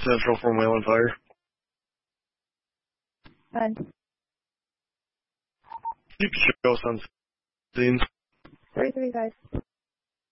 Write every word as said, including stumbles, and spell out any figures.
Central from Wayland Fire. Fine. Keep show on scene. three three five.